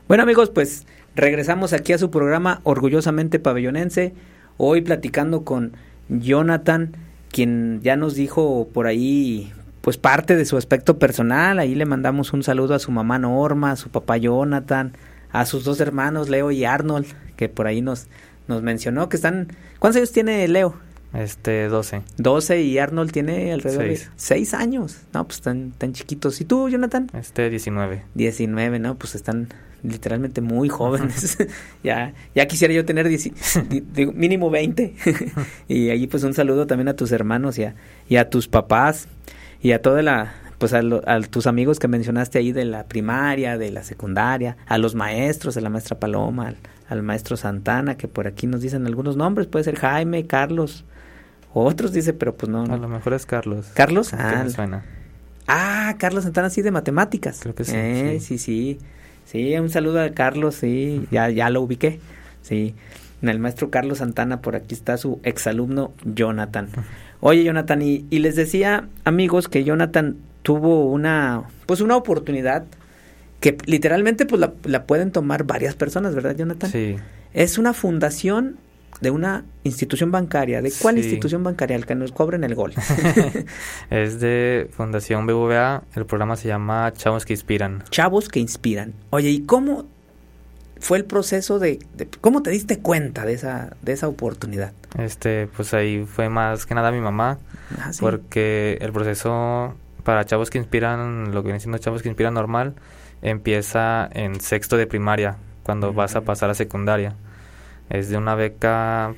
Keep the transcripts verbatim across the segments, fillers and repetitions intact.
Bueno, amigos, pues regresamos aquí a su programa Orgullosamente Pabellonense. Hoy platicando con Jonathan, quien ya nos dijo por ahí pues parte de su aspecto personal. Ahí le mandamos un saludo a su mamá Norma, a su papá Jonathan, a sus dos hermanos Leo y Arnold, que por ahí nos, nos mencionó que están... ¿Cuántos años tiene Leo? Este, doce. doce y Arnold tiene alrededor Seis. de seis años. No, pues están tan chiquitos. ¿Y tú, Jonathan? Este, diecinueve. diecinueve, ¿no? Pues están literalmente muy jóvenes. ya ya quisiera yo tener dieci, di, di, mínimo veinte. Y allí pues un saludo también a tus hermanos y a, y a tus papás y a toda la... pues a, lo, a tus amigos que mencionaste ahí de la primaria, de la secundaria, a los maestros, a la maestra Paloma, al, al maestro Santana, que por aquí nos dicen algunos nombres, puede ser Jaime, Carlos, o otros dice, pero pues no. A no. lo mejor es Carlos. ¿Carlos? Ah, Ah, me suena. ah, Carlos Santana, sí, de matemáticas. Creo que sí. Eh, sí, sí. Sí, un saludo a Carlos, sí, uh-huh. ya, ya lo ubiqué, sí. El maestro Carlos Santana, por aquí está su exalumno Jonathan. Uh-huh. Oye, Jonathan, y, y les decía, amigos, que Jonathan tuvo una, pues una oportunidad que literalmente pues la, la pueden tomar varias personas, ¿verdad, Jonathan? Sí. Es una fundación de una institución bancaria. ¿De cuál sí. institución bancaria? El que nos cobren el gol. Es de Fundación B B V A. El programa se llama Chavos que Inspiran. Chavos que Inspiran. Oye, ¿y cómo fue el proceso de, de cómo te diste cuenta de esa de esa oportunidad? Este, pues ahí fue más que nada mi mamá, ah, ¿sí? Porque el proceso para Chavos que Inspiran, lo que viene siendo Chavos que Inspiran normal, empieza en sexto de primaria, cuando uh-huh. vas a pasar a secundaria. Es de una beca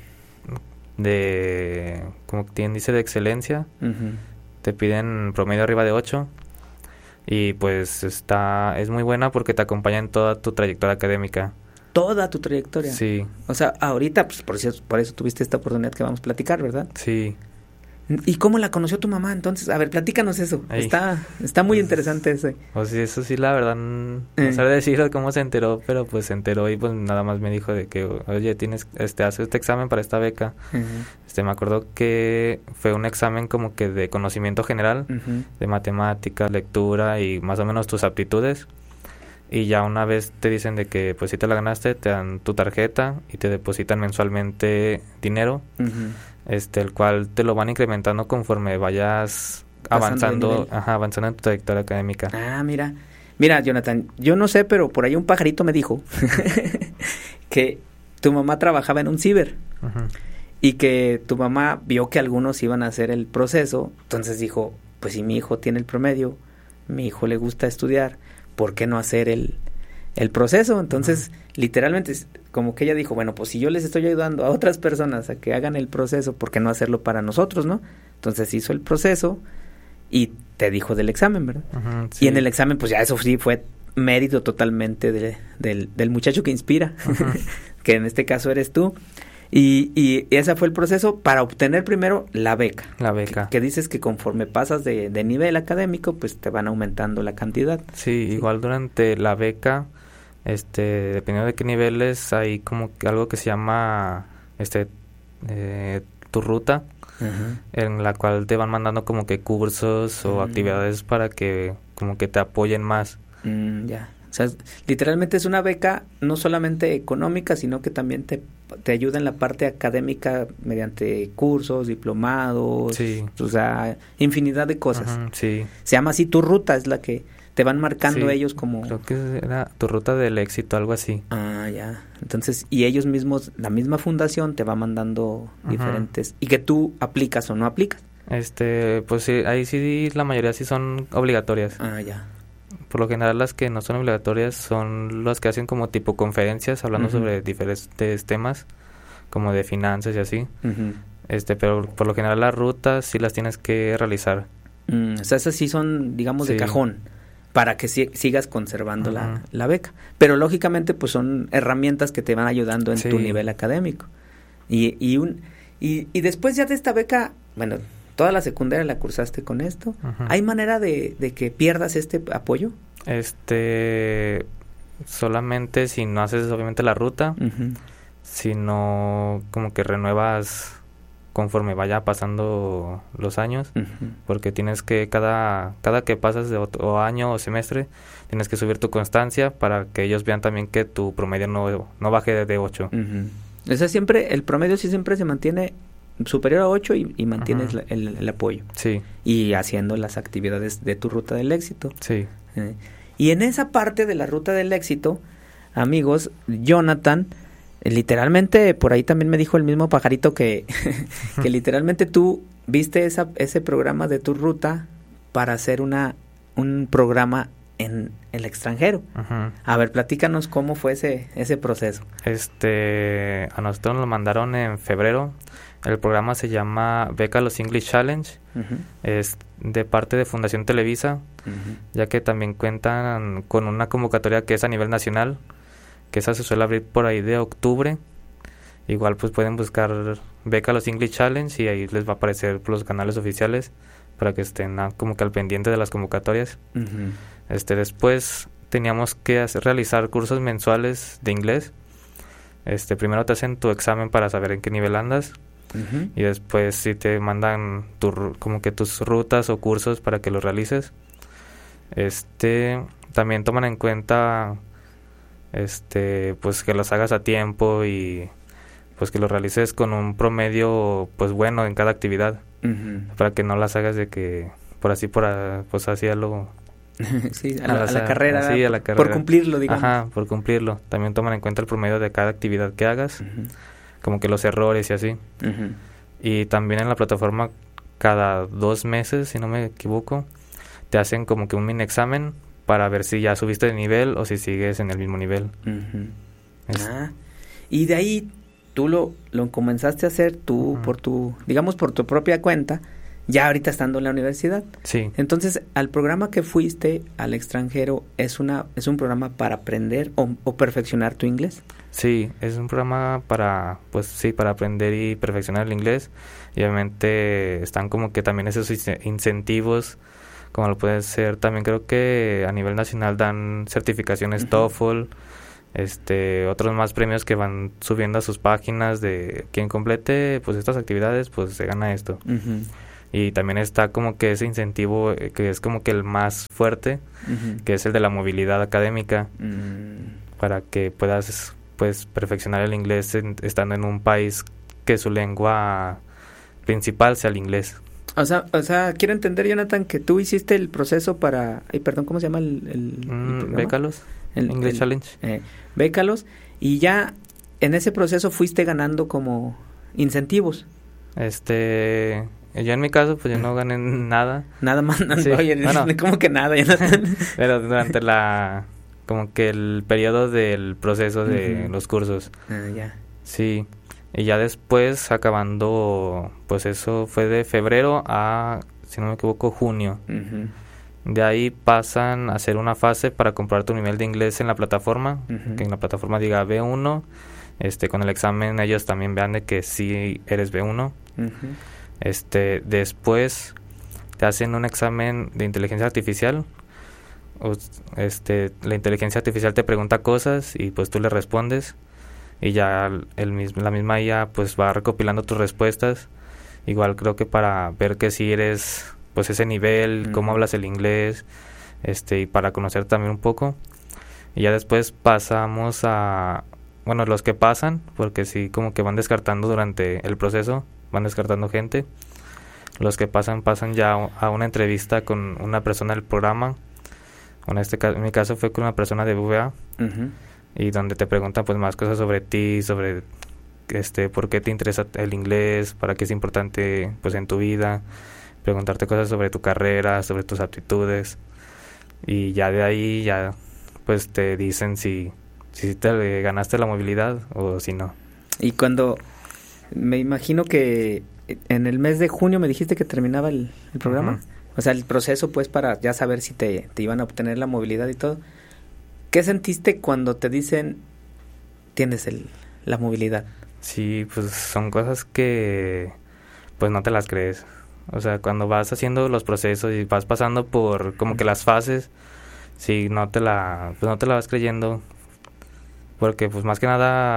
de, como quien dice, de excelencia. Uh-huh. Te piden promedio arriba de ocho. Y pues está es muy buena porque te acompaña en toda tu trayectoria académica. ¿Toda tu trayectoria? Sí. O sea, ahorita, pues por eso, por eso tuviste esta oportunidad que vamos a platicar, ¿verdad? Sí. ¿Y cómo la conoció tu mamá? Entonces, a ver, platícanos eso. Ahí. Está está muy pues, interesante ese. O sea, eso sí, la verdad, no eh. sabe decir cómo se enteró, pero pues se enteró y pues nada más me dijo de que, oye, tienes, este, haces este examen para esta beca. Uh-huh. Este, me acuerdo que fue un examen como que de conocimiento general, uh-huh. de matemáticas, lectura y más o menos tus aptitudes. Y ya una vez te dicen de que pues si te la ganaste, te dan tu tarjeta y te depositan mensualmente dinero. Uh-huh. Este, el cual te lo van incrementando conforme vayas Pasando avanzando, ajá, avanzando en tu trayectoria académica. Ah, mira, mira, Jonathan, yo no sé, pero por ahí un pajarito me dijo que tu mamá trabajaba en un ciber uh-huh. y que tu mamá vio que algunos iban a hacer el proceso, entonces dijo, pues si mi hijo tiene el promedio, mi hijo le gusta estudiar, ¿por qué no hacer el el proceso? Entonces, uh-huh. literalmente, como que ella dijo, bueno, pues si yo les estoy ayudando a otras personas a que hagan el proceso, ¿por qué no hacerlo para nosotros, no? Entonces hizo el proceso y te dijo del examen, ¿verdad? Uh-huh, sí. Y en el examen, pues ya eso sí fue mérito totalmente de, del, del muchacho que inspira, uh-huh. que en este caso eres tú. Y, y ese fue el proceso para obtener primero la beca. La beca. Que, que dices que conforme pasas de, de nivel académico, pues te van aumentando la cantidad. Sí, sí, igual durante la beca... Este, dependiendo de qué niveles, hay como que algo que se llama este eh, tu ruta, uh-huh. en la cual te van mandando como que cursos o uh-huh. actividades para que como que te apoyen más. Mm, ya, o sea, literalmente es una beca no solamente económica, sino que también te, te ayuda en la parte académica mediante cursos, diplomados, sí. o sea, infinidad de cosas. Uh-huh, sí. Se llama así tu ruta, es la que te van marcando sí, ellos como... Creo que era tu ruta del éxito, algo así. Ah, ya. Entonces, y ellos mismos, la misma fundación te va mandando uh-huh. diferentes... Y que tú aplicas o no aplicas. Este, pues sí, ahí sí, la mayoría sí son obligatorias. Ah, ya. Por lo general, las que no son obligatorias son las que hacen como tipo conferencias, hablando uh-huh. sobre diferentes temas, como de finanzas y así. Uh-huh. Este, pero por lo general las rutas sí las tienes que realizar. Mm, o sea, esas sí son, digamos, sí. de cajón, para que si, sigas conservando uh-huh. la, la beca. Pero lógicamente pues son herramientas que te van ayudando en sí. tu nivel académico. Y, y, un, y, y después ya de esta beca, bueno, toda la secundaria la cursaste con esto. Uh-huh. ¿Hay manera de, de que pierdas este apoyo? Este, solamente si no haces obviamente la ruta, uh-huh. sino como que renuevas conforme vaya pasando los años, Uh-huh. porque tienes que, cada cada que pasas de otro año o semestre, tienes que subir tu constancia para que ellos vean también que tu promedio no, no baje de ocho. Uh-huh. O sea, siempre, el promedio sí siempre se mantiene superior a ocho y, y mantienes Uh-huh. la, el, el apoyo. Sí. Y haciendo las actividades de tu ruta del éxito. Sí. Eh, y en esa parte de la ruta del éxito, amigos, Jonathan, eh, literalmente, por ahí también me dijo el mismo pajarito que, que literalmente tú viste esa, ese programa de tu ruta para hacer una un programa en el extranjero. Uh-huh. A ver, platícanos cómo fue ese, ese proceso. Este, a nosotros nos lo mandaron en febrero. El programa se llama Beca Los English Challenge. Uh-huh. Es de parte de Fundación Televisa, Uh-huh. ya que también cuentan con una convocatoria que es a nivel nacional, que esa se suele abrir por ahí de octubre. Igual pues pueden buscar Beca Los English Challenge y ahí les va a aparecer los canales oficiales para que estén a, como que al pendiente de las convocatorias. Uh-huh. Este, después teníamos que hacer, realizar cursos mensuales de inglés. Este, primero te hacen tu examen para saber en qué nivel andas. Uh-huh. Y después sí te mandan tu, como que tus rutas o cursos para que los realices. Este, también toman en cuenta este, pues que los hagas a tiempo y pues que los realices con un promedio pues bueno en cada actividad, Uh-huh. para que no las hagas de que por así por a, pues así a lo Sí, a la, a a la carrera, sí, a la carrera. por cumplirlo, digamos. Ajá, por cumplirlo. También toman en cuenta el promedio de cada actividad que hagas, Uh-huh. como que los errores y así. Uh-huh. Y también en la plataforma cada dos meses, si no me equivoco, te hacen como que un mini examen para ver si ya subiste de nivel o si sigues en el mismo nivel. Uh-huh. Es- Ah, y de ahí tú lo, lo comenzaste a hacer tú Ujú. por tu, digamos por tu propia cuenta, ya ahorita estando en la universidad. Sí, Entonces, al programa que fuiste al extranjero, ¿es una es un programa para aprender o, o perfeccionar tu inglés? sí, es un programa para, pues sí, para aprender y perfeccionar el inglés. Y obviamente están como que también esos ince- incentivos, como lo puede ser, también creo que a nivel nacional dan certificaciones Ujú. TOEFL, este, otros más premios que van subiendo a sus páginas de quien complete pues estas actividades, pues se gana esto. Uh-huh. Y también está como que ese incentivo eh, que es como que el más fuerte, Uh-huh. que es el de la movilidad académica, Mm. para que puedas pues perfeccionar el inglés en- estando en un país que su lengua principal sea el inglés. O sea, o sea, quiero entender, Jonathan, que tú hiciste el proceso para, ay, perdón, ¿cómo se llama el, el, el Mm, programa? Bécalos, El- English el- Challenge. Eh, bécalos, y ya en ese proceso fuiste ganando como incentivos. Este, yo en mi caso pues yo no gané nada, Nada más, Sí, oye, bueno. como que nada, Jonathan. pero durante la como que el periodo del proceso de Ujú. los cursos. Ah, ya. Sí, y ya después acabando, pues eso fue de febrero a, si no me equivoco, junio. Ujú, De ahí pasan a hacer una fase para comprar tu nivel de inglés en la plataforma, ujú. que en la plataforma diga B uno, este, con el examen ellos también vean de que sí eres B uno. Ujú. Este, después te hacen un examen de inteligencia artificial. O, este, la inteligencia artificial te pregunta cosas y pues tú le respondes. Y ya el mismo, la misma I A pues va recopilando tus respuestas. Igual creo que para ver que si eres pues ese nivel, Ujú. cómo hablas el inglés, este, y para conocer también un poco. Y ya después pasamos a, bueno, los que pasan, porque sí como que van descartando durante el proceso, van descartando gente. Los que pasan, pasan ya a una entrevista con una persona del programa. En este caso, en mi caso fue con una persona de B V A, Ujú. y donde te preguntan pues más cosas sobre ti, sobre este por qué te interesa el inglés, para qué es importante pues en tu vida, preguntarte cosas sobre tu carrera, sobre tus aptitudes, y ya de ahí ya pues te dicen si si te ganaste la movilidad o si no. Y cuando, me imagino que en el mes de junio me dijiste que terminaba el, el programa. Ujú. O sea, el proceso pues para ya saber si te, te iban a obtener la movilidad y todo. ¿Qué sentiste cuando te dicen tienes el, la movilidad? Sí, pues son cosas que pues no te las crees. O sea, cuando vas haciendo los procesos y vas pasando por como que las fases, sí, no te la, pues no te la vas creyendo. Porque pues más que nada,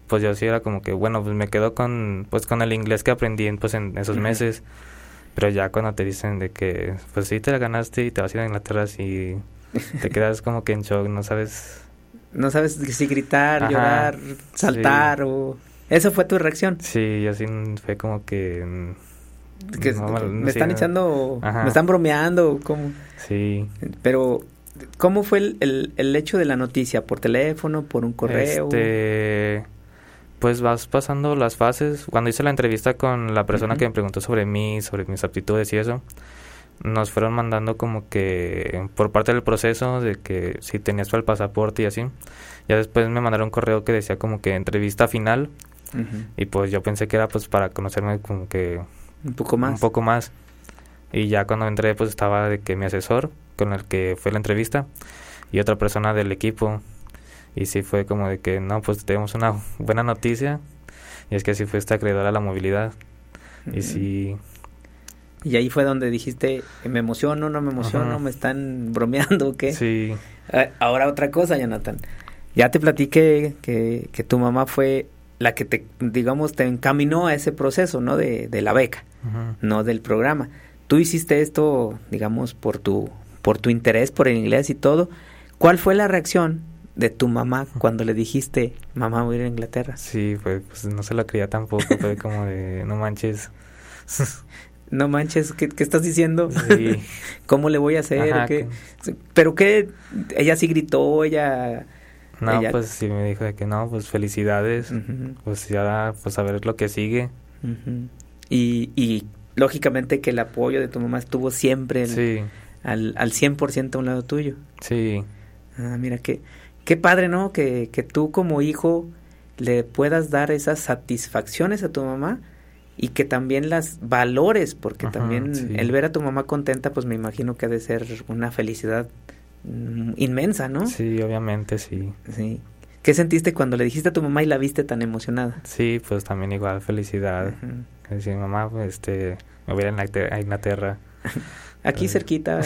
pues yo sí era como que, bueno, pues me quedo con, pues con el inglés que aprendí en, pues en esos uh-huh. meses. Pero ya cuando te dicen de que, pues sí te la ganaste y te vas a ir a Inglaterra, sí te quedas como que en shock, no sabes... No sabes si gritar, Ajá, llorar, saltar sí. o... ¿Esa fue tu reacción? Sí, así fue como que... que no, me no, están sí, echando... Ajá. Me están bromeando, ¿cómo? Sí. Pero, ¿cómo fue el, el, el hecho de la noticia? ¿Por teléfono? ¿Por un correo? Este... Pues vas pasando las fases. Cuando hice la entrevista con la persona uh-huh. que me preguntó sobre mí, sobre mis aptitudes y eso... Nos fueron mandando como que por parte del proceso de que si tenías para el pasaporte y así. Ya después me mandaron un correo que decía como que entrevista final. Uh-huh. Y pues yo pensé que era pues para conocerme como que... Un poco más. Un poco más. Y ya cuando entré pues estaba de que mi asesor con el que fue la entrevista y otra persona del equipo. Y sí fue como de que no, pues tenemos una buena noticia. Y es que sí fuiste acreedor a la movilidad. Uh-huh. Y sí... Y ahí fue donde dijiste, ¿me emociono, no me emociono, uh-huh. me están bromeando o qué? Sí. Ahora otra cosa, Jonathan. Ya te platiqué que, que tu mamá fue la que te, digamos, te encaminó a ese proceso, ¿no? De, de la beca, uh-huh. no del programa. Tú hiciste esto, digamos, por tu, por tu interés, por el inglés y todo. ¿Cuál fue la reacción de tu mamá cuando le dijiste, mamá, voy a ir a Inglaterra? Sí, pues, pues no se lo creía tampoco, fue como de, no manches... No manches, ¿qué, qué estás diciendo? Sí. ¿Cómo le voy a hacer? Ajá, ¿Qué? que... ¿Pero qué? ¿Ella sí gritó? ¿Ella...? No, ella... pues sí me dijo de que no, pues felicidades. Uh-huh. Pues ya, pues a ver lo que sigue. Uh-huh. Y, y lógicamente que el apoyo de tu mamá estuvo siempre el, sí. al, al cien por ciento a un lado tuyo. Sí. Ah, mira, qué, qué padre, ¿no? Que, que tú como hijo le puedas dar esas satisfacciones a tu mamá. Y que también las valores, porque Ajá, también sí. el ver a tu mamá contenta, pues me imagino que ha de ser una felicidad mm, inmensa, ¿no? Sí, obviamente, sí. Sí. ¿Qué sentiste cuando le dijiste a tu mamá y la viste tan emocionada? Sí, pues también igual felicidad. Uh-huh. Decía, mamá, pues, este, me voy a ir a Inglaterra. Aquí uh, cerquita.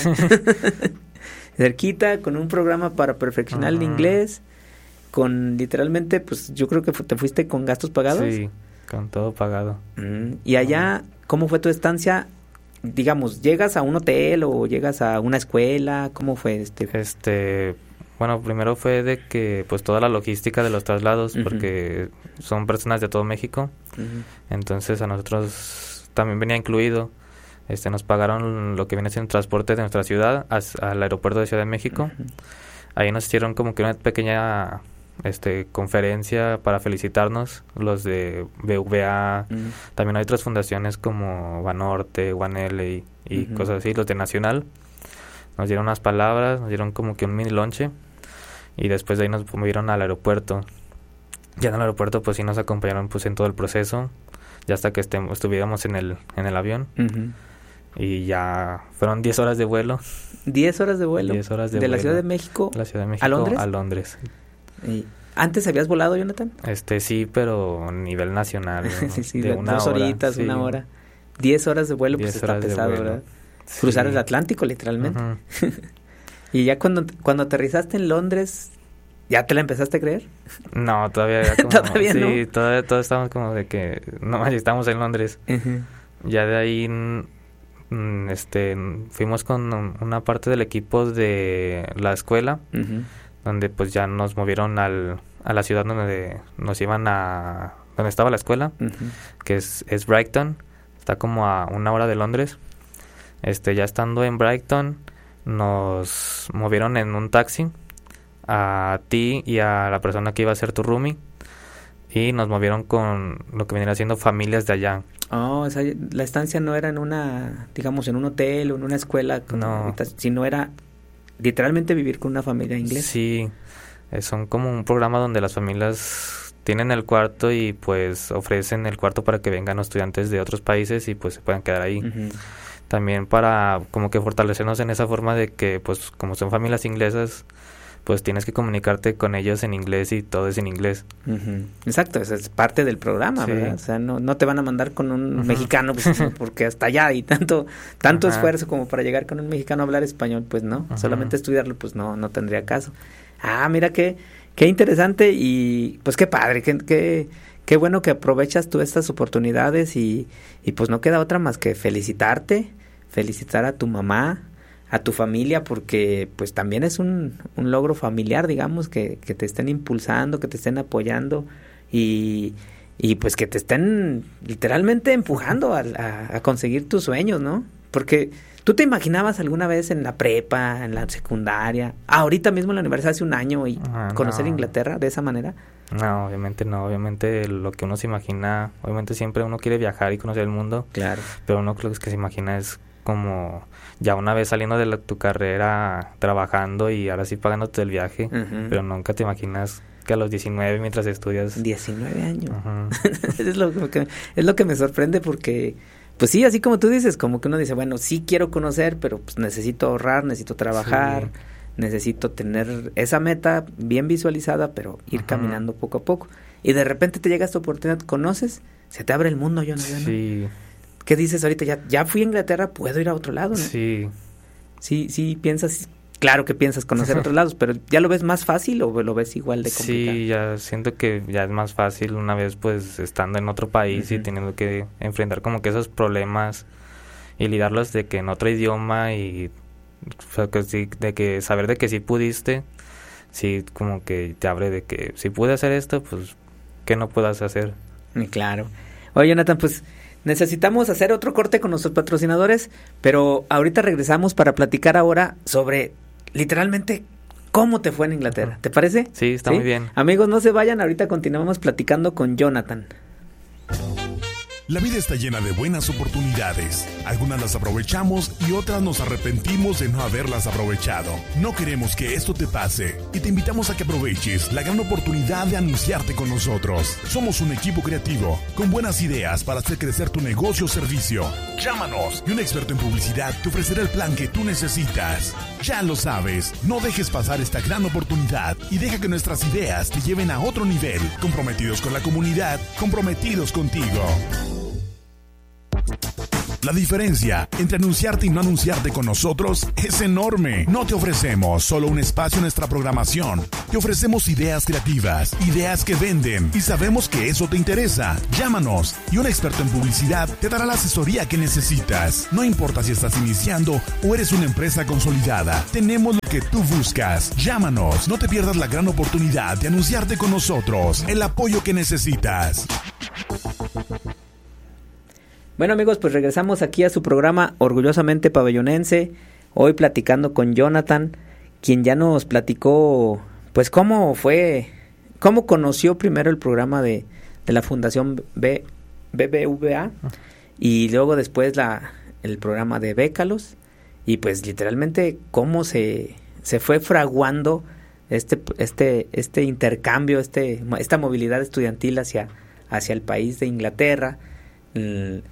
cerquita, con un programa para perfeccionar uh-huh. el inglés, con literalmente, pues yo creo que fu- te fuiste con gastos pagados. Sí. Con todo pagado. Mm, y allá, ¿cómo fue tu estancia? Digamos, ¿llegas a un hotel o llegas a una escuela? ¿Cómo fue este? Este, bueno, primero fue de que, pues, toda la logística de los traslados, uh-huh. porque son personas de todo México. Uh-huh. Entonces, a nosotros también venía incluido. Este, nos pagaron lo que viene siendo el transporte de nuestra ciudad a, al aeropuerto de Ciudad de México. Uh-huh. Ahí nos hicieron como que una pequeña... este conferencia para felicitarnos los de B V A, uh-huh. también hay otras fundaciones como Banorte, One L y, y uh-huh. cosas así, los de Nacional nos dieron unas palabras, nos dieron como que un mini lonche y después de ahí nos movieron al aeropuerto. Ya en el aeropuerto pues sí nos acompañaron pues en todo el proceso, ya hasta que estemos, estuviéramos en el en el avión. Uh-huh. Y ya fueron diez horas de vuelo. diez horas de vuelo. diez horas de, de vuelo. la Ciudad de México. La Ciudad de México a Londres. A Londres. ¿Y antes habías volado, Jonathan? Este sí, pero a nivel nacional, ¿no? sí, sí, de, de una dos hora, horitas, sí. una hora. Diez horas de vuelo, pues está pesado, ¿verdad? Sí. Cruzar el Atlántico, literalmente. Uh-huh. Y ya cuando, cuando aterrizaste en Londres, ¿ya te la empezaste a creer? No, todavía era como... ¿Todavía sí, no? Sí, todavía todos estamos como de que... No, estamos en Londres. Uh-huh. Ya de ahí... este fuimos con una parte del equipo de la escuela, uh-huh. donde pues ya nos movieron al, a la ciudad donde nos iban a... donde estaba la escuela, uh-huh. que es, es Brighton, está como a una hora de Londres. Este, ya estando en Brighton, nos movieron en un taxi a ti y a la persona que iba a ser tu roomie, y nos movieron con lo que vendría siendo familias de allá. Oh, o sea, la estancia no era en una, digamos, en un hotel o en una escuela, no. sino era literalmente vivir con una familia inglesa. Sí, eh, son como un programa donde las familias tienen el cuarto y pues ofrecen el cuarto para que vengan estudiantes de otros países y pues se puedan quedar ahí. Uh-huh. También para como que fortalecernos en esa forma de que pues como son familias inglesas, pues tienes que comunicarte con ellos en inglés y todo es en inglés. Uh-huh. Exacto, eso es parte del programa, sí. ¿verdad? O sea, no, no te van a mandar con un uh-huh. mexicano, pues, porque hasta allá y tanto tanto uh-huh. esfuerzo como para llegar con un mexicano a hablar español, pues no, uh-huh. solamente estudiarlo, pues no no tendría caso. Ah, mira qué qué interesante y pues qué padre, qué, qué, qué bueno que aprovechas tú estas oportunidades y, y pues no queda otra más que felicitarte, felicitar a tu mamá, a tu familia, porque pues también es un, un logro familiar, digamos, que, que te estén impulsando, que te estén apoyando y, y pues que te estén literalmente empujando a, a, a conseguir tus sueños, ¿no? Porque ¿tú te imaginabas alguna vez en la prepa, en la secundaria, ahorita mismo en la universidad hace un año y ah, conocer no. Inglaterra de esa manera? No, obviamente no, obviamente lo que uno se imagina, obviamente siempre uno quiere viajar y conocer el mundo, claro, pero uno lo que se imagina es como ya una vez saliendo de la, tu carrera, trabajando y ahora sí pagándote el viaje, uh-huh. pero nunca te imaginas que a los diecinueve mientras estudias... diecinueve años. Uh-huh. es, lo que, es lo que me sorprende porque... Pues sí, así como tú dices, como que uno dice, bueno, sí quiero conocer, pero pues necesito ahorrar, necesito trabajar, sí. necesito tener esa meta bien visualizada, pero ir uh-huh. caminando poco a poco. Y de repente te llega esta oportunidad, conoces, se te abre el mundo, yo no sé. Sí. ¿Qué dices ahorita? Ya, ya fui a Inglaterra, puedo ir a otro lado, ¿no? Sí. Sí, sí, piensas, claro que piensas conocer otros lados, pero ¿ya lo ves más fácil o lo ves igual de complicado? Sí, ya siento que ya es más fácil una vez pues estando en otro país uh-huh. y teniendo que enfrentar como que esos problemas y lidarlos de que en otro idioma y o sea, que sí, de que saber de que sí pudiste, sí como que te abre de que si pude hacer esto, pues ¿qué no puedas hacer? Claro. Oye, Jonathan, pues necesitamos hacer otro corte con nuestros patrocinadores, pero ahorita regresamos para platicar ahora sobre literalmente cómo te fue en Inglaterra. ¿Te parece? Sí, está ¿Sí? muy bien. Amigos, no se vayan, ahorita continuamos platicando con Jonathan. La vida está llena de buenas oportunidades. Algunas las aprovechamos y otras nos arrepentimos de no haberlas aprovechado. No queremos que esto te pase y te invitamos a que aproveches la gran oportunidad de anunciarte con nosotros. Somos un equipo creativo con buenas ideas para hacer crecer tu negocio o servicio. Llámanos y un experto en publicidad te ofrecerá el plan que tú necesitas. Ya lo sabes, no dejes pasar esta gran oportunidad y deja que nuestras ideas te lleven a otro nivel. Comprometidos con la comunidad, comprometidos contigo. La diferencia entre anunciarte y no anunciarte con nosotros es enorme. No te ofrecemos solo un espacio en nuestra programación. Te ofrecemos ideas creativas, ideas que venden y sabemos que eso te interesa. Llámanos y un experto en publicidad te dará la asesoría que necesitas. No importa si estás iniciando o eres una empresa consolidada. Tenemos lo que tú buscas. Llámanos. No te pierdas la gran oportunidad de anunciarte con nosotros. El apoyo que necesitas. Bueno, amigos, pues regresamos aquí a su programa Orgullosamente Pabellonense, hoy platicando con Jonathan, quien ya nos platicó, pues cómo fue, cómo conoció primero el programa de, de la Fundación B, B B V A y luego después la, el programa de Bécalos y pues literalmente cómo se, se fue fraguando este, este, este intercambio, este, esta movilidad estudiantil hacia, hacia el país de Inglaterra. El,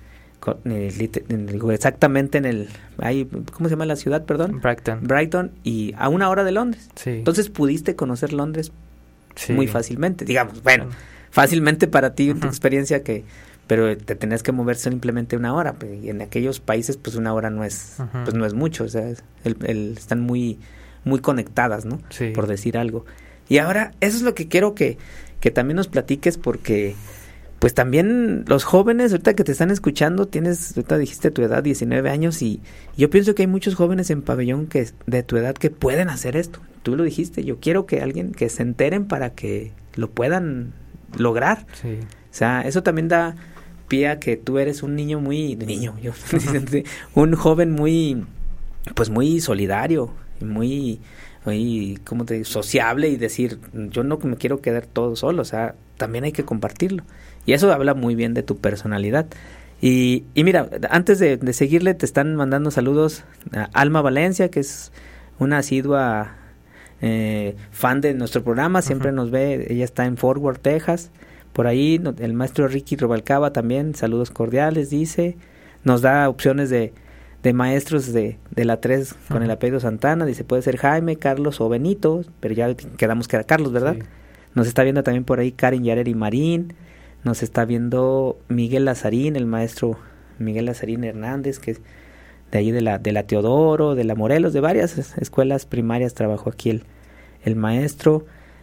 exactamente en el ahí, ¿cómo se llama la ciudad? Perdón. Brighton. Brighton y a una hora de Londres. Sí. Entonces pudiste conocer Londres sí. muy fácilmente, digamos, bueno, uh-huh. fácilmente para ti, uh-huh. tu experiencia que, pero te tenías que mover simplemente una hora, y en aquellos países pues una hora no es, uh-huh. pues no es mucho, o sea, el, el, están muy, muy conectadas, ¿no? Sí. Por decir algo. Y ahora, eso es lo que quiero que, que también nos platiques porque pues también los jóvenes, ahorita que te están escuchando, tienes, ahorita dijiste tu edad, diecinueve años, y yo pienso que hay muchos jóvenes en Pabellón que de tu edad que pueden hacer esto. Tú lo dijiste, yo quiero que alguien, que se enteren para que lo puedan lograr. Sí. O sea, eso también da pie a que tú eres un niño muy, niño, yo, un joven muy, pues muy solidario, muy, muy, ¿cómo te digo? Sociable y decir, yo no me quiero quedar todo solo, o sea, también hay que compartirlo. Y eso habla muy bien de tu personalidad. Y, y mira, antes de, de seguirle, te están mandando saludos a Alma Valencia, que es una asidua eh, fan de nuestro programa, siempre uh-huh. nos ve, ella está en Fort Worth, Texas. Por ahí el maestro Ricky Rubalcaba también, saludos cordiales, dice. Nos da opciones de, de maestros de, de la tres uh-huh. con el apellido Santana, dice, puede ser Jaime, Carlos o Benito, pero ya quedamos que era Carlos, ¿verdad? Sí. Nos está viendo también por ahí Karen Yareri Marín. Nos está viendo Miguel Lazarín, el maestro Miguel Lazarín Hernández, que es de ahí de la, de la Teodoro, de la Morelos, de varias escuelas primarias trabajó aquí el, el maestro.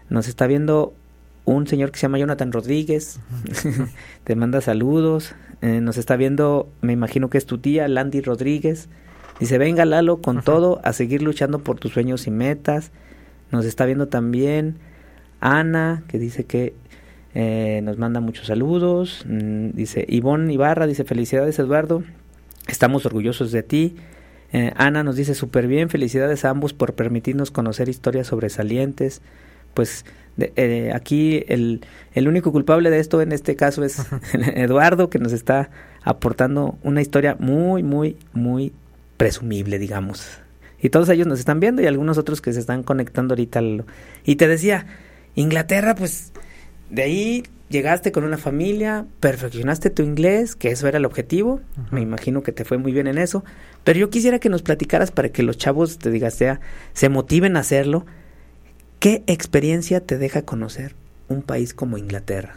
Nos está viendo un señor que se llama Jonathan Rodríguez. Uh-huh. Te manda saludos. Eh, nos está viendo, me imagino que es tu tía, Landy Rodríguez. Dice, venga Lalo, con uh-huh. todo, a seguir luchando por tus sueños y metas. Nos está viendo también Ana, que dice que eh, nos manda muchos saludos. Mm, dice Ivonne Ibarra, dice, felicidades Eduardo, estamos orgullosos de ti. Eh, Ana nos dice, súper bien, felicidades a ambos por permitirnos conocer historias sobresalientes. Pues de, eh, aquí el, el único culpable de esto en este caso es Eduardo, que nos está aportando una historia muy, muy, muy presumible, digamos. Y todos ellos nos están viendo y algunos otros que se están conectando ahorita. Al... Y te decía, Inglaterra, pues de ahí llegaste con una familia, perfeccionaste tu inglés, que eso era el objetivo. Uh-huh. Me imagino que te fue muy bien en eso. Pero yo quisiera que nos platicaras para que los chavos, te digas, sea, se motiven a hacerlo. ¿Qué experiencia te deja conocer un país como Inglaterra?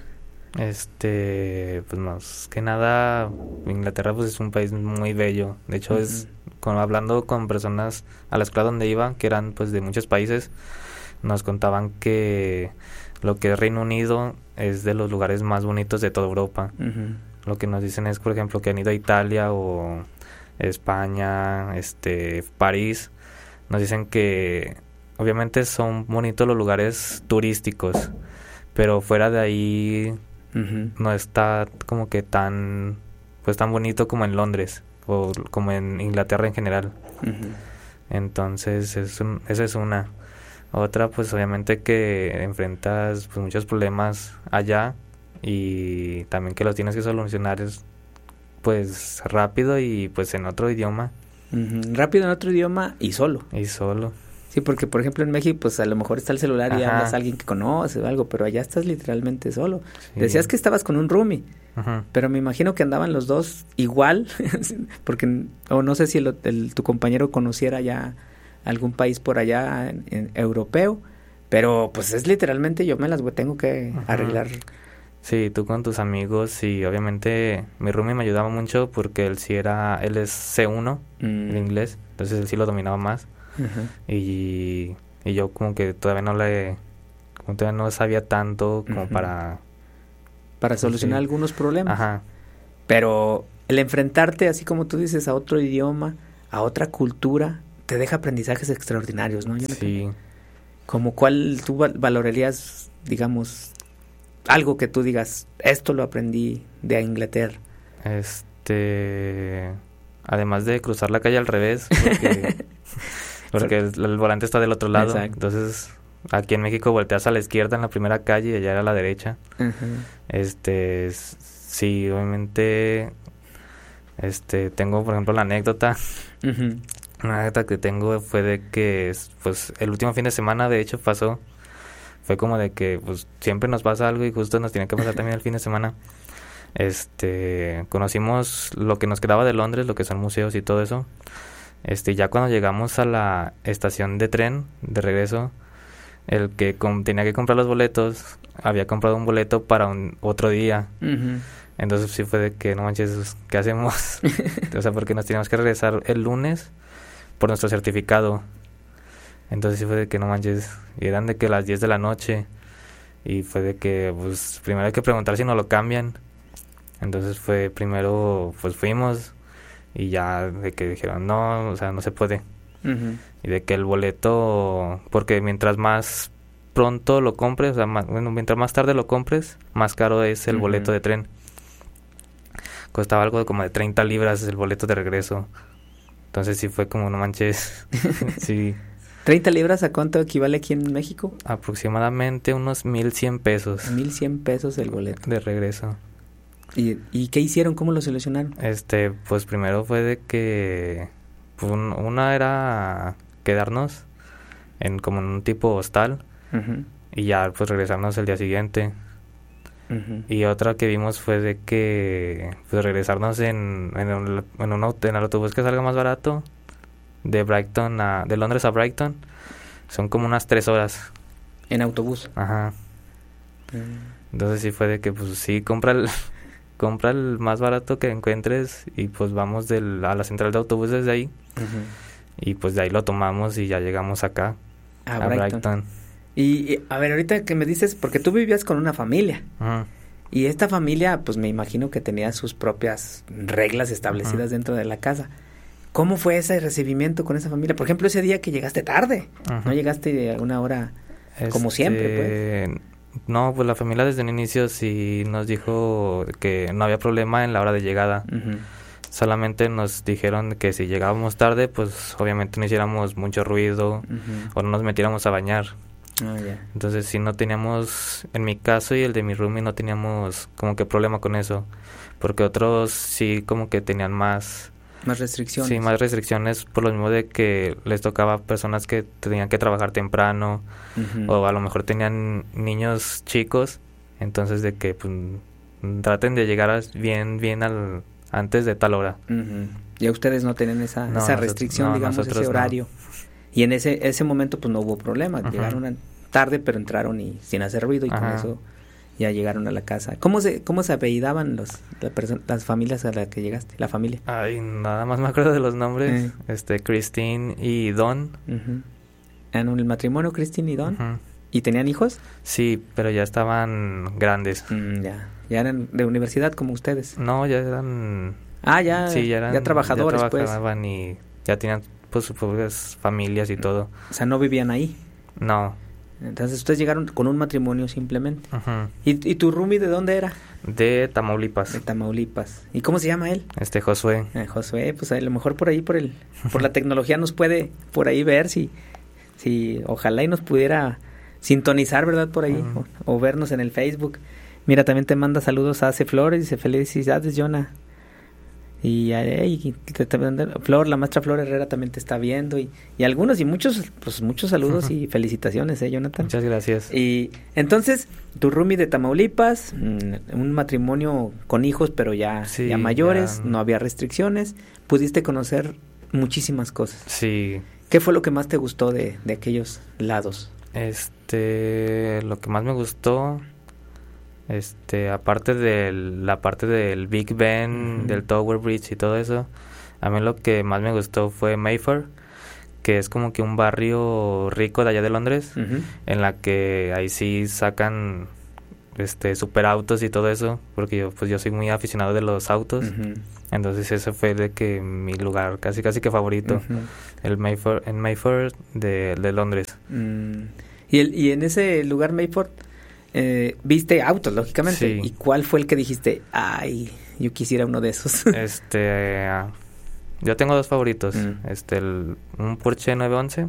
Este, pues más que nada, Inglaterra pues es un país muy bello. De hecho, uh-huh. es con, hablando con personas a la escuela donde iba, que eran pues de muchos países, nos contaban que lo que es Reino Unido es de los lugares más bonitos de toda Europa. Uh-huh. Lo que nos dicen es, por ejemplo, que han ido a Italia o España, este, París. Nos dicen que obviamente son bonitos los lugares turísticos, pero fuera de ahí uh-huh. no está como que tan pues tan bonito como en Londres o como en Inglaterra en general. Uh-huh. Entonces es un, esa es una. Otra, pues obviamente que enfrentas pues muchos problemas allá y también que los tienes que solucionar es, pues rápido y pues en otro idioma. Uh-huh. Rápido en otro idioma y solo. Y solo. Sí, porque por ejemplo en México pues a lo mejor está el celular y hablas a alguien que conoce o algo, pero allá estás literalmente solo. Sí. Decías que estabas con un roomie, uh-huh. pero me imagino que andaban los dos igual, porque o no sé si el, el, tu compañero conociera ya algún país por allá en, en, europeo, pero pues es literalmente yo me las tengo que uh-huh. arreglar. Sí, tú con tus amigos y obviamente mi roomie me ayudaba mucho porque él sí era, él es ce uno mm. en inglés, entonces él sí lo dominaba más. Uh-huh. y, y yo como que todavía no le como todavía no sabía tanto como uh-huh. para para solucionar sí. algunos problemas. Ajá. Pero el enfrentarte, así como tú dices, a otro idioma, a otra cultura, te deja aprendizajes extraordinarios, ¿no? Sí. Como cuál tú valorarías, digamos, algo que tú digas, esto lo aprendí de Inglaterra. Este, además de cruzar la calle al revés, porque porque el, el volante está del otro lado. Exacto. Entonces aquí en México volteas a la izquierda en la primera calle y allá era a la derecha. Uh-huh. Este, sí, obviamente, este, tengo por ejemplo la anécdota. Uh-huh. Una anécdota que tengo fue de que, pues, el último fin de semana de hecho pasó, fue como de que, pues, siempre nos pasa algo y justo nos tiene que pasar también el fin de semana. Este, conocimos lo que nos quedaba de Londres, lo que son museos y todo eso. Este, ya cuando llegamos a la estación de tren de regreso, el que com- tenía que comprar los boletos había comprado un boleto para un otro día. Uh-huh. Entonces sí fue de que no manches, ¿qué hacemos? O sea, porque nos teníamos que regresar el lunes por nuestro certificado. Entonces sí fue de que no manches, y eran de que las diez de la noche y fue de que pues primero hay que preguntar si nos lo cambian. Entonces fue primero pues fuimos y ya de que dijeron no, o sea, no se puede. Uh-huh. Y de que el boleto, porque mientras más pronto lo compres, o sea, más, bueno, mientras más tarde lo compres, más caro es el uh-huh. boleto de tren. Costaba algo de como de treinta libras el boleto de regreso. Entonces sí fue como no manches. Sí. ¿treinta libras a cuánto equivale aquí en México? Aproximadamente unos mil cien pesos. Mil cien pesos el boleto. De regreso. ¿Y, y qué hicieron? ¿Cómo lo solucionaron? Este, pues primero fue de que pues, un, una era quedarnos en como en un tipo hostal uh-huh. y ya pues regresarnos el día siguiente. Uh-huh. Y otra que vimos fue de que pues regresarnos en en, un, en, un auto, en el autobús que salga más barato de Brighton a de Londres a Brighton. Son como unas tres horas. ¿En autobús? Ajá. Uh-huh. Entonces sí fue de que pues sí, compra el compra el más barato que encuentres y pues vamos del, a la central de autobuses de ahí uh-huh. y pues de ahí lo tomamos y ya llegamos acá a, a Brighton. Brighton. Y, y, a ver, ahorita que me dices, porque tú vivías con una familia. Uh-huh. Y esta familia, pues me imagino que tenía sus propias reglas establecidas uh-huh. dentro de la casa. ¿Cómo fue ese recibimiento con esa familia? Por ejemplo, ese día que llegaste tarde, uh-huh. ¿no llegaste a una hora este, como siempre, pues? No, pues la familia desde un inicio sí nos dijo que no había problema en la hora de llegada. Uh-huh. Solamente nos dijeron que si llegábamos tarde, pues obviamente no hiciéramos mucho ruido uh-huh. o no nos metiéramos a bañar. Oh, yeah. Entonces sí no teníamos, en mi caso y el de mi roomie no teníamos como que problema con eso, porque otros sí como que tenían más más restricciones. Sí, más restricciones por lo mismo de que les tocaba personas que tenían que trabajar temprano uh-huh. o a lo mejor tenían niños chicos, entonces de que pues traten de llegar bien bien al antes de tal hora. Uh-huh. Ya ustedes no tenían esa no, esa restricción, nosotros, no, digamos, ese horario. No. Y en ese ese momento pues no hubo problema, uh-huh. llegaron tarde pero entraron y sin hacer ruido y uh-huh. con eso ya llegaron a la casa. ¿Cómo se cómo se apellidaban los la perso- las familias a las que llegaste, la familia? Ay, nada más me acuerdo de los nombres, uh-huh. este Christine y Don. Uh-huh. ¿En el matrimonio Christine y Don? Uh-huh. ¿Y tenían hijos? Sí, pero ya estaban grandes. Mm, ya, ya eran de universidad como ustedes. No, ya eran Ah, ya, sí, ya, eran, ya trabajadores, ya trabajaban pues. Y ya tenían pues sus propias familias y todo. O sea, no vivían ahí. No. Entonces ustedes llegaron con un matrimonio simplemente. Uh-huh. ¿Y, ¿Y tu roomie de dónde era? De Tamaulipas. De Tamaulipas. ¿Y cómo se llama él? Este Josué. Eh, Josué, pues a lo mejor por ahí, por el, por la tecnología nos puede por ahí ver si, si ojalá y nos pudiera sintonizar, ¿verdad? Por ahí, uh-huh. o, o vernos en el Facebook. Mira, también te manda saludos a Ace Flores, dice felicidades, Jonah. Y, y te, te, Flor, la maestra Flor Herrera también te está viendo y, y algunos y muchos, pues muchos saludos uh-huh. y felicitaciones, eh, Jonathan. Muchas gracias. Y entonces, tu roomie de Tamaulipas, un matrimonio con hijos, pero ya, sí, ya mayores, ya... no había restricciones, pudiste conocer muchísimas cosas. Sí. ¿Qué fue lo que más te gustó de, de aquellos lados? Este, lo que más me gustó... Este, aparte de la parte del Big Ben, uh-huh. del Tower Bridge y todo eso, a mí lo que más me gustó fue Mayfair, que es como que un barrio rico de allá de Londres, uh-huh. en la que ahí sí sacan este superautos y todo eso, porque yo pues yo soy muy aficionado de los autos, uh-huh. entonces ese fue de que mi lugar casi casi que favorito, uh-huh. el Mayfair, en Mayfair de, de Londres. Mm. Y el y en ese lugar Mayfair Eh, viste autos, lógicamente. Sí. ¿Y cuál fue el que dijiste, ay, yo quisiera uno de esos? este, uh, yo tengo dos favoritos. Mm. Este, el, un Porsche nueve once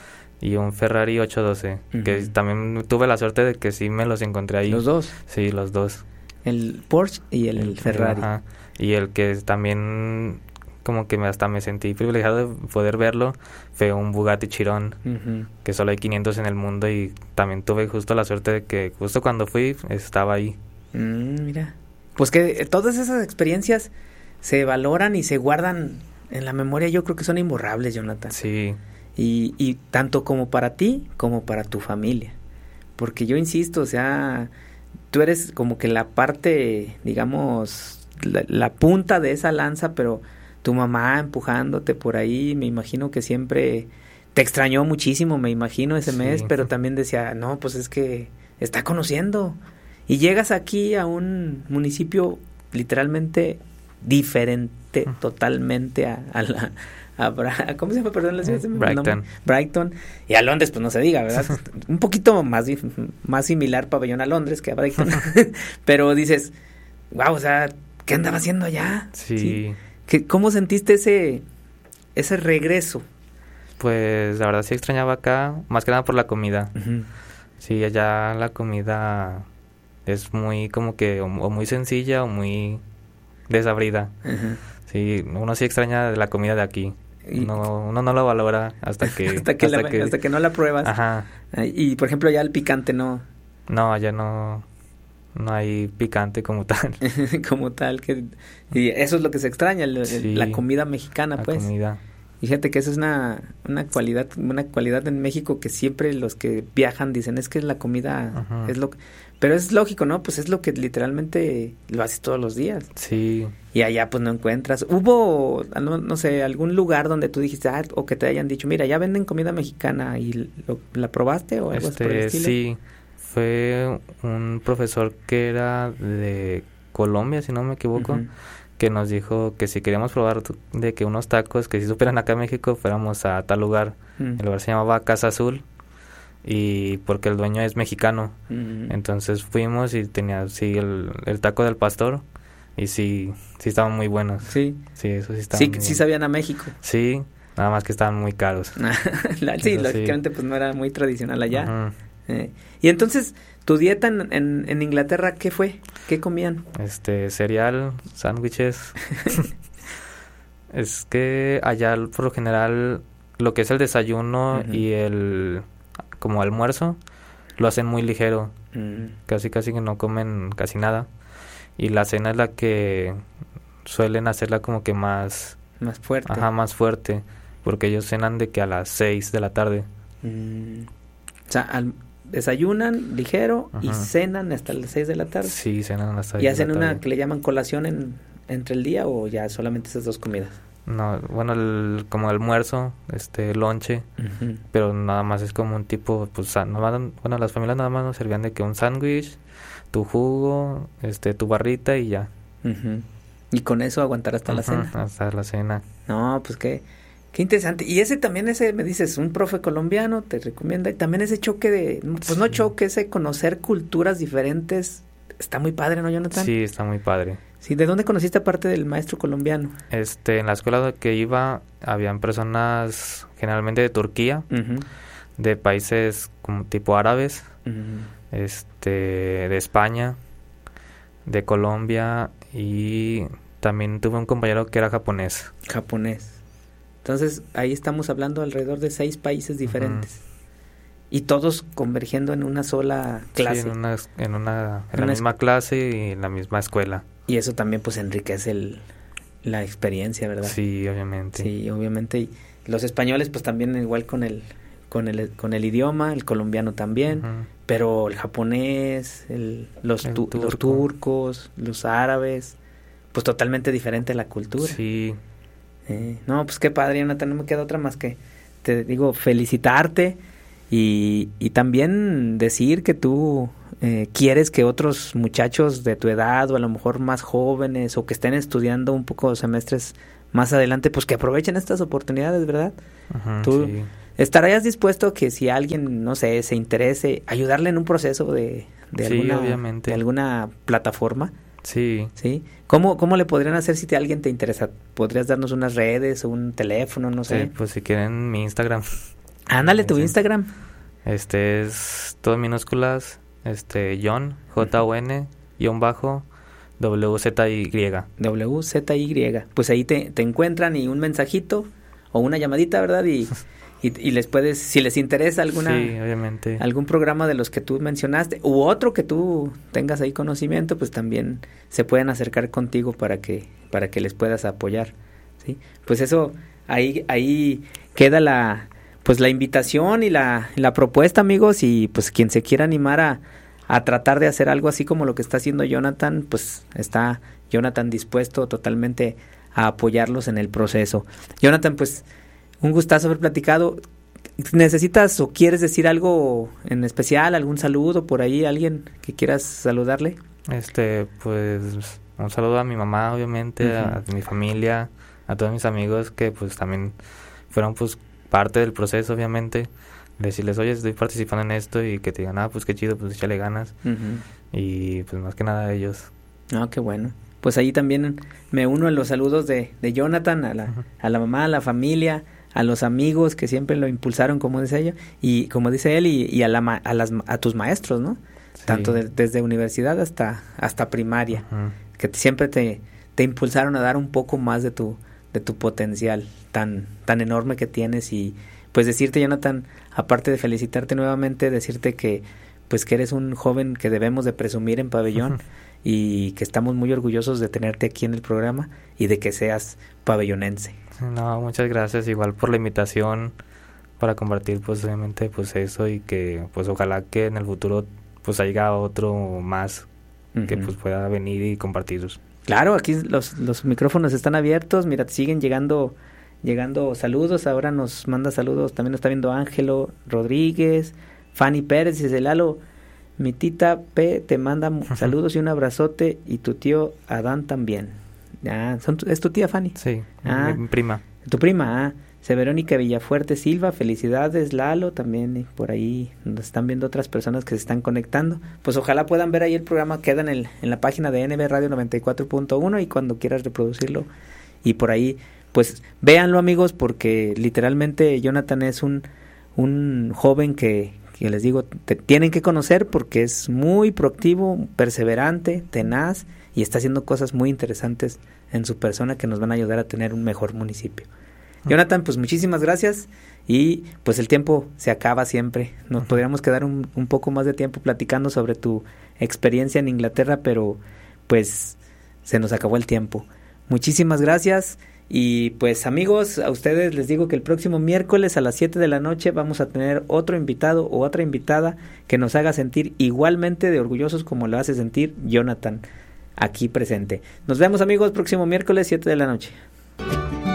y un Ferrari ocho doce. Uh-huh. Que también tuve la suerte de que sí me los encontré ahí. ¿Los dos? Sí, los dos. El Porsche y el, el Ferrari. Ajá. Y el que también como que me, hasta me sentí privilegiado de poder verlo fue un Bugatti Chiron, uh-huh. que solo hay quinientos en el mundo y también tuve justo la suerte de que justo cuando fui estaba ahí. Mm, mira, pues que todas esas experiencias se valoran y se guardan en la memoria, yo creo que son imborrables, Jonathan. Sí. Y, y tanto como para ti como para tu familia, porque yo insisto, o sea, tú eres como que la parte, digamos, la, la punta de esa lanza, pero tu mamá empujándote por ahí, me imagino que siempre te extrañó muchísimo, me imagino ese sí. mes, pero también decía, no, pues es que está conociendo. Y llegas aquí a un municipio literalmente diferente, uh-huh. totalmente a, a la... A Bra- ¿Cómo se llama? Perdón, la ciudad. Uh, Brighton. Brighton. Y a Londres, pues no se diga, ¿verdad? Un poquito más, más similar pabellón a Londres que a Brighton. Pero dices, wow, o sea, ¿qué andaba haciendo allá? Sí. ¿Sí? ¿Cómo sentiste ese ese regreso? Pues la verdad sí extrañaba acá, más que nada por la comida. Uh-huh. Sí, allá la comida es muy como que o, o muy sencilla o muy desabrida. Uh-huh. Sí, uno sí extraña la comida de aquí. Y no, uno no la valora hasta que hasta que, hasta, la, que... hasta que no la pruebas. Ajá. Y por ejemplo allá el picante no. No, allá no. No hay picante como tal. como tal, que y eso es lo que se extraña, el, sí, la comida mexicana, la pues. comida. Fíjate que esa es una, una cualidad, una cualidad en México que siempre los que viajan dicen, es que la comida uh-huh. es lo que... Pero es lógico, ¿no? Pues es lo que literalmente lo haces todos los días. Sí. Y allá pues no encuentras. ¿Hubo, no, no sé, algún lugar donde tú dijiste, ah, o que te hayan dicho, mira, ya venden comida mexicana y lo, la probaste o algo este, así por el estilo? Sí, fue un profesor que era de Colombia, si no me equivoco, uh-huh. que nos dijo que si queríamos probar de que unos tacos que si supieran acá en México fuéramos a tal lugar. Uh-huh. El lugar se llamaba Casa Azul. Y porque el dueño es mexicano, uh-huh. entonces fuimos y tenía sí el, el taco del pastor y sí sí estaban muy buenos. Sí, sí eso sí estaban. Sí, muy sí buenos. Sabían a México. Sí, nada más que estaban muy caros. La, sí, eso lógicamente sí. Pues no era muy tradicional allá. Uh-huh. Eh, y entonces tu dieta en, en, en Inglaterra, ¿qué fue? ¿Qué comían? Este cereal, sándwiches. Es que allá por lo general lo que es el desayuno uh-huh. y el como almuerzo lo hacen muy ligero, mm. casi casi que no comen casi nada, y la cena es la que suelen hacerla como que más más fuerte, ajá, más fuerte, porque ellos cenan de que a las seis de la tarde. Mm. O sea, al, desayunan ligero uh-huh. y cenan hasta las seis de la tarde. Sí, cenan hasta las seis. ¿Y hacen una que le llaman colación en entre el día o ya solamente esas dos comidas? No, bueno, el, como almuerzo, este, lonche, uh-huh. pero nada más es como un tipo, pues, no, bueno, las familias nada más nos servían de que un sándwich, tu jugo, este, tu barrita y ya. Uh-huh. Y con eso aguantar hasta uh-huh, la cena. Hasta la cena. No, pues qué, qué interesante. Y ese también, ese, me dices, un profe colombiano te recomienda, y también ese choque de, pues sí. no choque, ese conocer culturas diferentes, está muy padre, ¿no, Jonathan? Sí, está muy padre. Sí, ¿de dónde conociste aparte del maestro colombiano? Este, en la escuela que iba, habían personas generalmente de Turquía, uh-huh. de países como tipo árabes, uh-huh. este, de España, de Colombia, y también tuve un compañero que era japonés. Japonés. Entonces, ahí estamos hablando alrededor de seis países diferentes. Uh-huh. Y todos convergiendo en una sola clase. Sí, en una, en una, en la misma clase y en la misma escuela. Y eso también pues enriquece el, la experiencia, ¿verdad? Sí, obviamente. Sí, obviamente. Y los españoles pues también igual con el con el con el idioma, el colombiano también, uh-huh. pero el japonés, el, los, el tu, los turcos, los árabes, pues totalmente diferente la cultura. Sí. Eh, no, pues qué padre, Jonathan, no me queda otra más que te digo felicitarte y, y también decir que tú Eh, quieres que otros muchachos de tu edad o a lo mejor más jóvenes o que estén estudiando un poco semestres más adelante, pues que aprovechen estas oportunidades, ¿verdad? Uh-huh, Tú sí. ¿Estarías dispuesto que si alguien, no sé, se interese, ayudarle en un proceso de, de, sí, alguna, obviamente. de alguna plataforma? Sí. ¿Sí? ¿Cómo, ¿Cómo le podrían hacer si te, alguien te interesa? ¿Podrías darnos unas redes o un teléfono, no sé? Sí, pues si quieren mi Instagram. Ándale, tu sí. Instagram. Este es todo en minúsculas. Este, John, J O N, guión bajo, W Z Y. W Z Y. Pues ahí te, te encuentran y un mensajito o una llamadita, ¿verdad? Y, y, y les puedes, si les interesa alguna, sí, obviamente. algún programa de los que tú mencionaste u otro que tú tengas ahí conocimiento, pues también se pueden acercar contigo para que, para que les puedas apoyar, ¿sí? Pues eso, ahí, ahí queda la... pues la invitación y la, la propuesta, amigos, y pues quien se quiera animar a, a tratar de hacer algo así como lo que está haciendo Jonathan, pues está Jonathan dispuesto totalmente a apoyarlos en el proceso. Jonathan, pues un gustazo haber platicado. ¿Necesitas o quieres decir algo en especial, algún saludo por ahí, alguien que quieras saludarle? Este, pues un saludo a mi mamá, obviamente, uh-huh. a, a mi familia, a todos mis amigos que pues también fueron pues parte del proceso, obviamente, decirles, oye, estoy participando en esto y que te digan, ah, pues qué chido, pues échale ganas. Uh-huh. Y pues más que nada a ellos. Ah, qué bueno. Pues ahí también me uno a los saludos de, de Jonathan, a la, uh-huh. a la mamá, a la familia, a los amigos que siempre lo impulsaron, como dice ella, y como dice él, y, y a, la, a, las, a tus maestros, ¿no? Sí. Tanto de, desde universidad hasta, hasta primaria, uh-huh. que te, siempre te, te impulsaron a dar un poco más de tu, de tu potencial tan, tan enorme que tienes. Y pues decirte, Jonathan, aparte de felicitarte nuevamente, decirte que pues que eres un joven que debemos de presumir en Pabellón uh-huh. y que estamos muy orgullosos de tenerte aquí en el programa y de que seas pabellonense. No, muchas gracias igual por la invitación para compartir pues obviamente pues eso y que pues ojalá que en el futuro pues haya otro más uh-huh. que pues pueda venir y compartir. Claro, aquí los, los micrófonos están abiertos, mira, siguen llegando llegando saludos, ahora nos manda saludos, también nos está viendo Ángelo Rodríguez, Fanny Pérez, dice Lalo, mi tita P te manda uh-huh. saludos y un abrazote y tu tío Adán también. Ah, ¿son, ¿es tu tía Fanny? Sí, ah, mi prima. Tu prima, ah. Verónica Villafuerte Silva, felicidades Lalo, también eh, por ahí nos están viendo otras personas que se están conectando, pues ojalá puedan ver ahí el programa, queda en, el, en la página de N B Radio noventa y cuatro punto uno y cuando quieras reproducirlo y por ahí, pues véanlo amigos, porque literalmente Jonathan es un, un joven que, que les digo, te tienen que conocer porque es muy proactivo, perseverante, tenaz y está haciendo cosas muy interesantes en su persona que nos van a ayudar a tener un mejor municipio. Jonathan, pues muchísimas gracias y pues el tiempo se acaba siempre. Nos uh-huh. podríamos quedar un, un poco más de tiempo platicando sobre tu experiencia en Inglaterra, pero pues se nos acabó el tiempo. Muchísimas gracias y pues amigos, a ustedes les digo que el próximo miércoles a las siete de la noche vamos a tener otro invitado o otra invitada que nos haga sentir igualmente de orgullosos como lo hace sentir Jonathan aquí presente. Nos vemos amigos, próximo miércoles siete de la noche.